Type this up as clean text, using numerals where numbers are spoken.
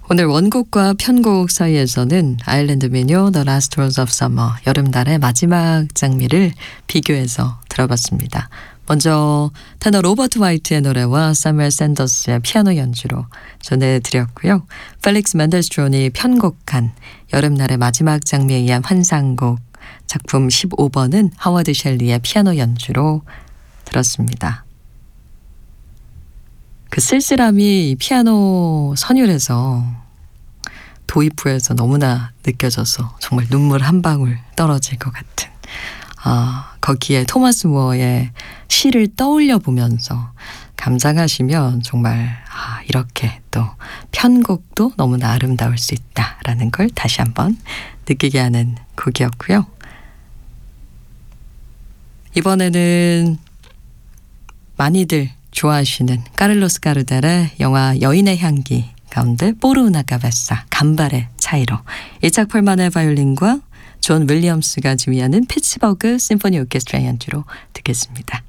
오늘 원곡과 편곡 사이에서는 아일랜드 민요 The Last Rose of Summer 여름달의 마지막 장미를 비교해서 들어봤습니다. 먼저 테너 로버트 화이트의 노래와 사무엘 샌더스의 피아노 연주로 전해드렸고요. 펠릭스 맨델스트론이 편곡한 여름날의 마지막 장미에 의한 환상곡 작품 15번은 하워드 셸리의 피아노 연주로 들었습니다. 그 쓸쓸함이 피아노 선율에서 도입부에서 너무나 느껴져서 정말 눈물 한 방울 떨어질 것 같은 거기에 토마스 무어의 시를 떠올려 보면서 감상하시면 정말 이렇게 또 편곡도 너무나 아름다울 수 있다라는 걸 다시 한번 느끼게 하는 곡이었고요. 이번에는 많이들 좋아하시는 카를로스 가르델의 영화 여인의 향기 가운데 포르우나 카베사 간발의 차이로 이착 펄만의 바이올린과 존 윌리엄스가 지휘하는 피츠버그 심포니 오케스트라 연주로 듣겠습니다.